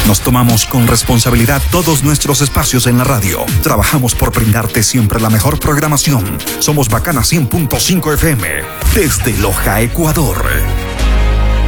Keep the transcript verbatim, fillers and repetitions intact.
Nos tomamos con responsabilidad todos nuestros espacios en la radio. Trabajamos por brindarte siempre la mejor programación. Somos Bacana cien punto cinco F M, desde Loja, Ecuador.